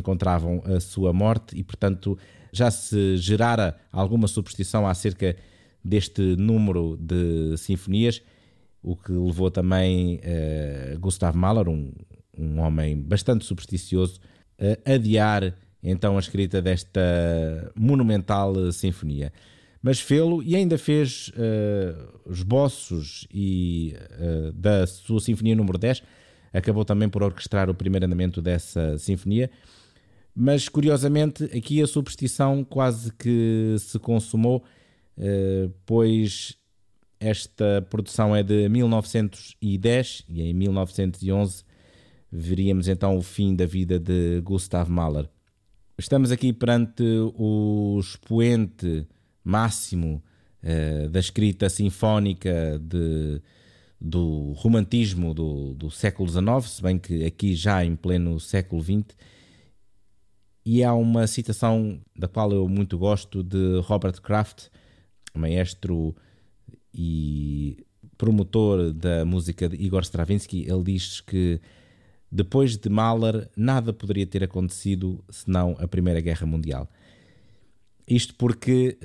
encontravam a sua morte e, portanto, já se gerara alguma superstição acerca deste número de sinfonias, o que levou também Gustav Mahler, um homem bastante supersticioso, a adiar então a escrita desta monumental sinfonia. Mas fê-lo e ainda fez esboços da sua Sinfonia número 10, acabou também por orquestrar o primeiro andamento dessa sinfonia, mas curiosamente aqui a superstição quase que se consumou, pois esta produção é de 1910 e em 1911 veríamos então o fim da vida de Gustav Mahler. Estamos aqui perante o expoente máximo da escrita sinfónica do romantismo do século XIX, se bem que aqui já em pleno século XX, e há uma citação da qual eu muito gosto de Robert Kraft, maestro e promotor da música de Igor Stravinsky. Ele diz que depois de Mahler nada poderia ter acontecido senão a Primeira Guerra Mundial. Isto porque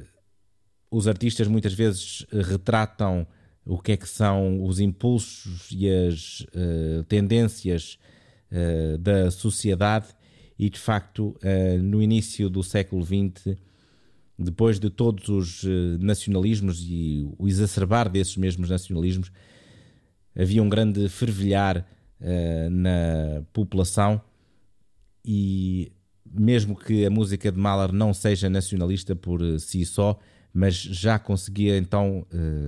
os artistas muitas vezes retratam o que é que são os impulsos e as tendências da sociedade e, de facto, no início do século XX, depois de todos os nacionalismos e o exacerbar desses mesmos nacionalismos, havia um grande fervilhar na população e mesmo que a música de Mahler não seja nacionalista por si só, mas já conseguia então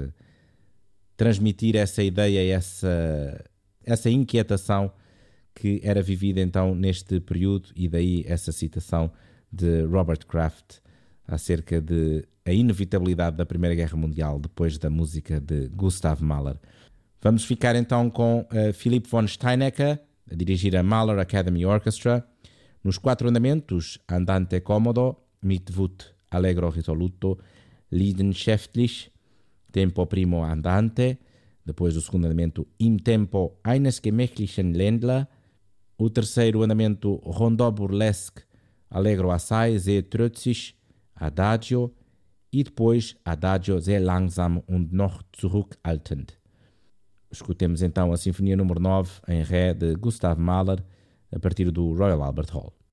transmitir essa ideia, essa inquietação que era vivida então neste período, e daí essa citação de Robert Kraft acerca de a inevitabilidade da Primeira Guerra Mundial depois da música de Gustav Mahler. Vamos ficar então com Philipp von Steinecker a dirigir a Mahler Academy Orchestra nos 4 andamentos: Andante Comodo, mit Wut Allegro risoluto, Leidenschaftlich, Tempo primo andante, depois o segundo andamento Im Tempo eines gemächlichen Ländler, o terceiro andamento Rondó burlesque, Allegro assai, sehr trotzig, Adagio, e depois Adagio sehr langsam und noch zurückhaltend. Escutemos então a Sinfonia número 9 em Ré de Gustav Mahler a partir do Royal Albert Hall.